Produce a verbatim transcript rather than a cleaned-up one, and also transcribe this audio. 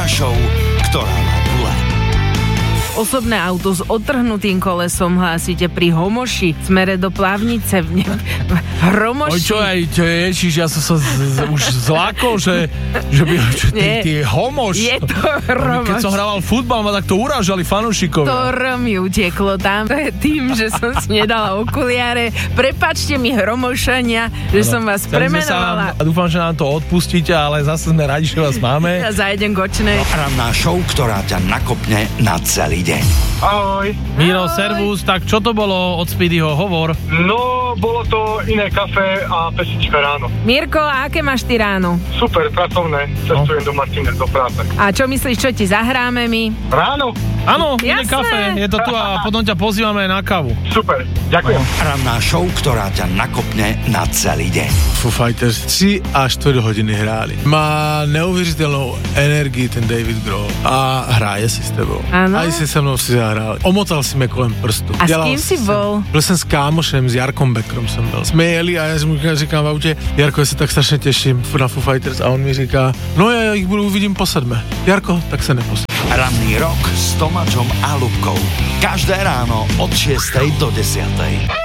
show, ktorá má gule. Osobné auto s odtrhnutým kolesom hlásite pri Homoši, smere do Plavnice. V ne- Hromoši. Oj, čo aj, čo ježiš, ja som sa z, z, už zlákol, že, že by, že ty, ty je Homoš. Je to Hromoš. Keď som hrával futbal, ma takto urážali fanúšikovia. To mi uteklo tam. To je tým, že som si nedala okuliare. Prepačte mi, Hromošania, že ano, som vás premenovala. A dúfam, že nám to odpustíte, ale zase sme radi, že vás máme. Ja zajdem k očnej. Ranná show, ktorá ťa nakopne na celý deň. Ahoj. Miro, servus, tak čo to bolo od Speedyho? Hovor. No, bolo to iné kafe a pesnička ráno. Mirko, a aké máš ty ráno? Super, pracovné. Cestujem no. do Martinez, do práce. A čo myslíš, čo ti zahráme my? Ráno? Áno, iné Jasné. kafe. Je to tu a potom ťa pozývame na kávu. Super, ďakujem. Ranná show, ktorá ťa nakopne na celý deň. Foo Fighters tři a čtyři hodiny hráli. Má neuvěřitelnou energii ten David Grohl a hraje si s tebou. Ano. A i si se mnou si zahrál. Omotal si mě kolem prstu. A s kým si bol? Byl jsem s kámošem, s Jarkom Beckrom jsem byl. Jsme jeli a já mu říkám v autě, Jarko, já se tak strašně těším na Foo Fighters, a on mi říká, no já ich budu uvidím po sedme. Jarko, tak se neposedme. Ranný rok s Tomáčom a Lubkou. Každé ráno od šiestej do desiatej.